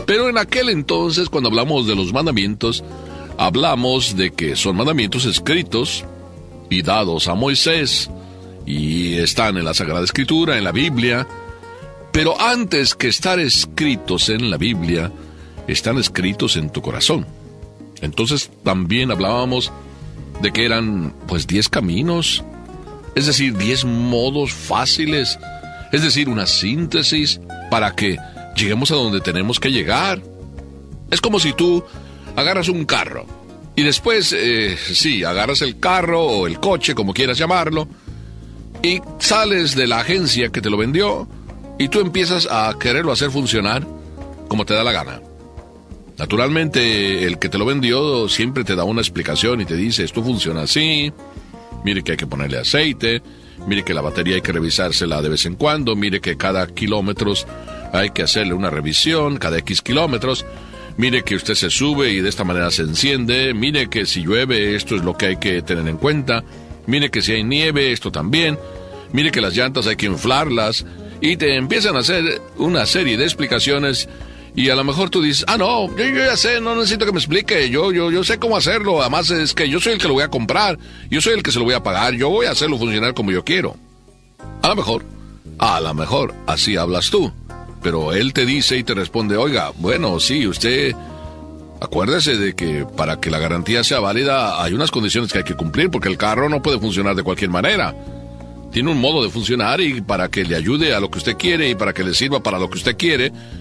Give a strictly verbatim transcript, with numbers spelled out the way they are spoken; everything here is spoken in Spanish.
Pero en aquel entonces, cuando hablamos de los mandamientos, hablamos de que son mandamientos escritos y dados a Moisés, y están en la Sagrada Escritura, en la Biblia. Pero antes que estar escritos en la Biblia, están escritos en tu corazón. Entonces también hablábamos de que eran pues diez caminos, es decir, diez modos fáciles, es decir, una síntesis para que lleguemos a donde tenemos que llegar. Es como si tú agarras un carro y después, eh, sí, agarras el carro o el coche, como quieras llamarlo, y sales de la agencia que te lo vendió y tú empiezas a quererlo hacer funcionar como te da la gana. Naturalmente, el que te lo vendió siempre te da una explicación y te dice, esto funciona así, mire que hay que ponerle aceite, mire que la batería hay que revisársela de vez en cuando, mire que cada kilómetros hay que hacerle una revisión, cada X kilómetros, mire que usted se sube y de esta manera se enciende, mire que si llueve esto es lo que hay que tener en cuenta, mire que si hay nieve esto también, mire que las llantas hay que inflarlas, y te empiezan a hacer una serie de explicaciones. Y a lo mejor tú dices, ah, no, yo, yo ya sé, no necesito que me explique, yo, yo, yo sé cómo hacerlo, además es que yo soy el que lo voy a comprar, yo soy el que se lo voy a pagar, yo voy a hacerlo funcionar como yo quiero. A lo mejor, a lo mejor, así hablas tú, pero él te dice y te responde, oiga, bueno, sí, usted, acuérdese de que para que la garantía sea válida hay unas condiciones que hay que cumplir, porque el carro no puede funcionar de cualquier manera. Tiene un modo de funcionar y para que le ayude a lo que usted quiere y para que le sirva para lo que usted quiere,